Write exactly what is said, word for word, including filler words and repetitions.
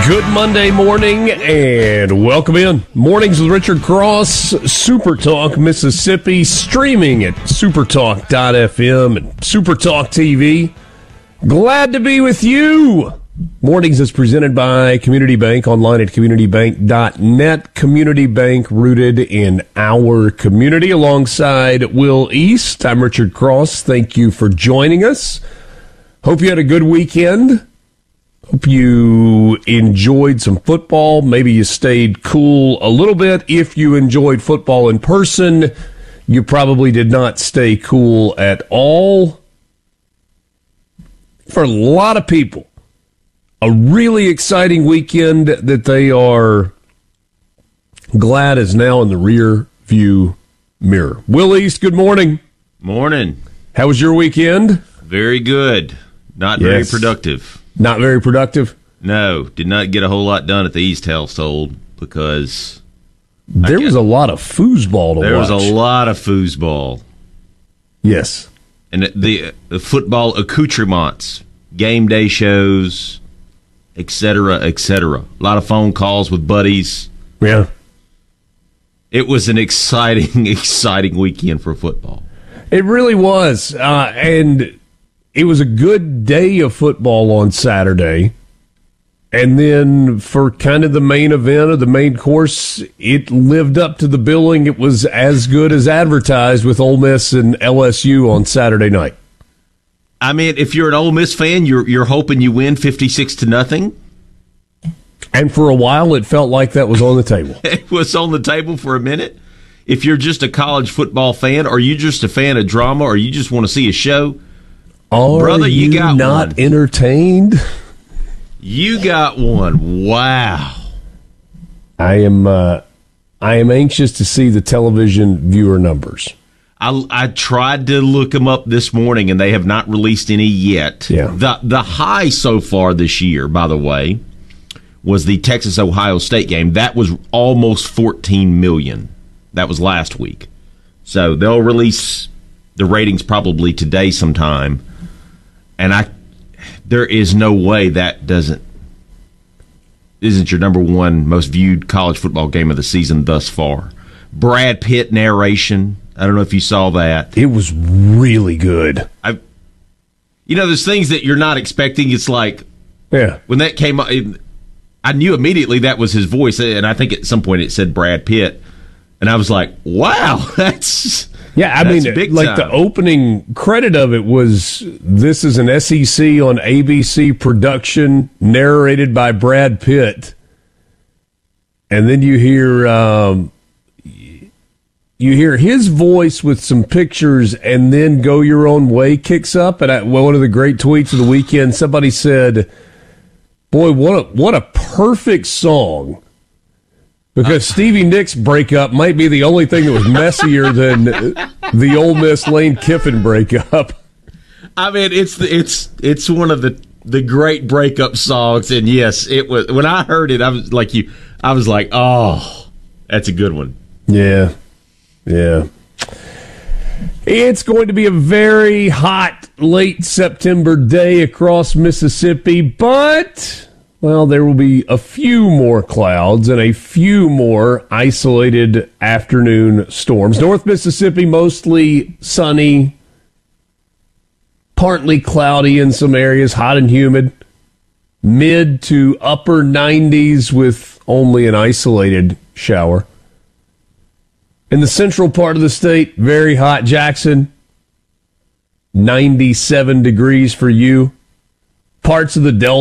Good Monday morning and welcome in. Mornings with Richard Cross, Super Talk Mississippi, streaming at supertalk dot f m and Supertalk T V. Glad to be with you. Mornings is presented by Community Bank, online at community bank dot net. Community Bank, rooted in our community. Alongside Will East, I'm Richard Cross. Thank you for joining us. Hope you had a good weekend. Hope you enjoyed some football. Maybe you stayed cool a little bit. If you enjoyed football in person, you probably did not stay cool at all. For a lot of people, a really exciting weekend that they are glad is now in the rear view mirror. Will East, good morning. Morning. How was your weekend? Very good. Not Yes. very productive. Not very productive? No, did not get a whole lot done at the East household because There was a lot of foosball to there watch. was a lot of foosball. Yes. And the, the, the football accoutrements, game day shows, et cetera, et cetera. A lot of phone calls with buddies. Yeah. It was an exciting, exciting weekend for football. It really was. Uh, and it was a good day of football on Saturday. And then for kind of the main event of the main course, it lived up to the billing. It was as good as advertised with Ole Miss and L S U on Saturday night. I mean, if you're an Ole Miss fan, you're you're hoping you win fifty-six to nothing. And for a while, it felt like that was on the table. It was on the table for a minute. If you're just a college football fan, or you just a fan of drama, or you just want to see a show, Are brother, you, you got not one. entertained? You got one. Wow. I am. Uh, I am anxious to see the television viewer numbers. I, I tried to look them up this morning, and they have not released any yet. Yeah. The the high so far this year, by the way, was the Texas Ohio State game. That was almost fourteen million. That was last week. So they'll release the ratings probably today sometime. And I, there is no way that doesn't isn't your number one most viewed college football game of the season thus far. Brad Pitt narration. I don't know if you saw that. It was really good. I, you know, there's things that you're not expecting. It's like Yeah. when that came up, I knew immediately that was his voice, and I think at some point it said Brad Pitt, and I was like, "Wow, that's." Yeah, I That's mean, big like time. the opening credit of it was, this is an S E C on A B C production, narrated by Brad Pitt. And then you hear um, you hear his voice with some pictures, and then Go Your Own Way kicks up. And I, one of the great tweets of the weekend, somebody said, boy, what a, what a perfect song. Because Stevie Nicks' breakup might be the only thing that was messier than the Ole Miss Lane Kiffin breakup. I mean, it's the, it's it's one of the the great breakup songs, and yes, it was. When I heard it, I was like you. I was like, oh, that's a good one. Yeah, yeah. It's going to be a very hot late September day across Mississippi, but. Well, there will be a few more clouds and a few more isolated afternoon storms. North Mississippi, mostly sunny, partly cloudy in some areas, hot and humid. Mid to upper nineties with only an isolated shower. In the central part of the state, very hot. Jackson, ninety-seven degrees for you. Parts of the Delta.